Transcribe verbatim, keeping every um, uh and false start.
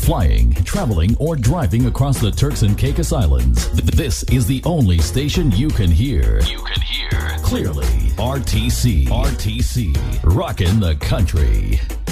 flying, traveling, or driving across the Turks and Caicos Islands, this is the only station you can hear. You can hear clearly. R T C. R T C. Rockin' the country.